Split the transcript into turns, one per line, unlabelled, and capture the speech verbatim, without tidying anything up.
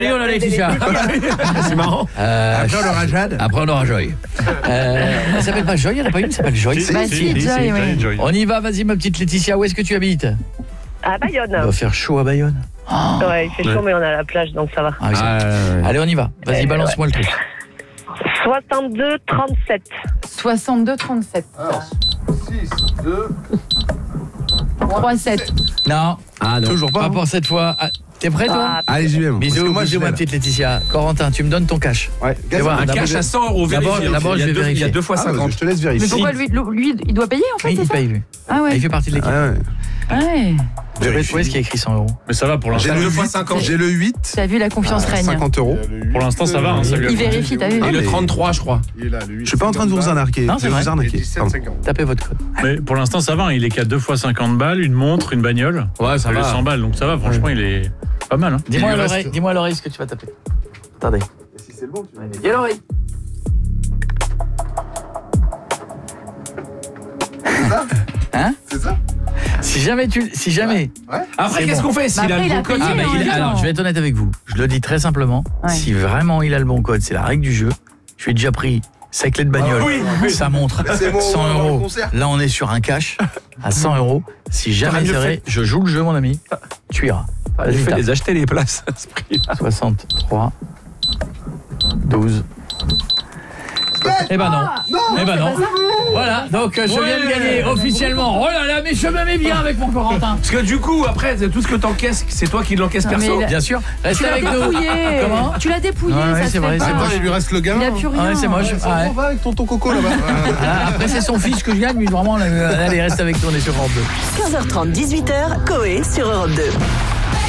Et on a Laetitia.
C'est marrant.
Euh,
Après, on aura Jade.
Après, on aura Joy. Euh, elle s'appelle pas Joy, il n'y en a pas une qui s'appelle Joy.
Bah si, Joy, oui.
On y va, vas-y, ma petite Laetitia, où est-ce que tu habites?
À Bayonne.
Il va faire chaud à Bayonne. Oh.
Ouais, il fait chaud, mais on est à la plage, donc ça va.
Ah, ah, ouais. Allez, on y va. Vas-y, balance-moi ouais. le truc.
soixante-deux trente-sept.
soixante-deux trente-sept.
Alors, six, deux...
trois sept.
Non.
Ah non. Toujours pas.
Pas pour cette fois. Ah, t'es prêt, toi?
Ah,
allez, j'y vais.
Bisous,
moi,
bisous, ma petite Laetitia. Corentin, tu me donnes ton cash.
Ouais.
Voir,
un
cash
à
cent euros. D'abord, d'abord je vais vérifier.
Il y a deux fois cinquante. Ah, je te laisse vérifier.
Mais pourquoi lui, lui, il doit payer en fait?
Oui,
c'est
il
ça
paye lui.
Ah ouais.
Il fait partie de l'équipe.
Ah ouais.
Ouais.
Où est-ce qu'il y a écrit cent euros?
Mais ça va pour l'instant.
J'ai le fois cinquante. J'ai le huit.
T'as vu, la confiance règne.
cinquante euros.
Pour l'instant, ça va. Hein, ça
il vérifie, t'as vu?
Et le trente-trois, je crois. Je suis pas en train de vous arnaquer.
Non, c'est vrai.
Tapez
votre code.
Mais pour l'instant, ça va. Il est qu'à deux fois cinquante balles, une montre, une bagnole.
Ouais, ça va.
cent balles, donc ça va. Franchement, il est pas mal. Hein.
Dis-moi à l'oreille, dis-moi à l'oreille ce que tu vas taper. Attendez.
Si c'est le bon, tu vas
dis à l'oreille.
C'est ça?
Hein?
C'est ça?
Si jamais tu, si jamais.
Ouais. Ouais.
Après, qu'est-ce
bon.
qu'on fait s'il
bah
a le bon
il a
code?
payé,
Ah, bah, il,
hein,
alors, je vais être honnête avec vous. Je le dis très simplement.
Ouais.
Si vraiment il a le bon code, c'est la règle du jeu. Je lui ai déjà pris sa clé de bagnole,
Ah, oui, oui.
sa montre,
C'est bon,
cent
on va
euros.
au concert.
Là, on est sur un cash à cent euros. Si jamais c'est vrai, je joue le jeu, mon ami. Tu iras.
Je vais les acheter les places à ce prix-là.
soixante-trois, douze. Eh ben non.
Non,
eh ben non. Voilà, donc euh, je
Ouais.
viens de gagner officiellement. Oh là là, mais je me mets bien avec mon Corentin.
Parce que du coup, après, tout ce que t'encaisses, c'est toi qui l'encaisses
Non,
perso.
mais
Bien sûr. Restez avec nous.
Dépouillé.
Comment?
Tu l'as dépouillé,
Ouais, ouais,
ça
c'est
se
vrai,
fait
c'est
pas.
vrai.
il lui reste le
Il
gamin.
a plus rien.
Ah ouais, c'est moche. Ah ouais.
On va avec tonton Coco là-bas.
Ah, après, c'est son fils que je gagne, mais vraiment, là, allez, reste avec nous, on est sur Europe deux.
quinze heures trente, dix-huit heures, Coé sur Europe deux.